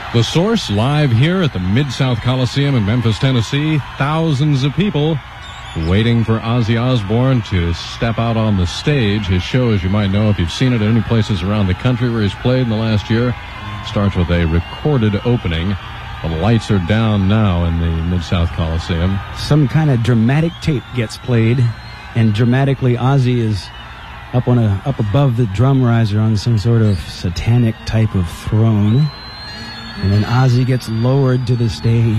The Source, live here at the Mid-South Coliseum in Memphis, Tennessee. Thousands of people waiting for Ozzy Osbourne to step out on the stage. His show, as you might know if you've seen it at any places around the country where he's played in the last year, starts with a recorded opening. The lights are down now in the Mid-South Coliseum. Some kind of dramatic tape gets played, and dramatically Ozzy is up above the drum riser on some sort of satanic type of throne. And then Ozzy gets lowered to the stage.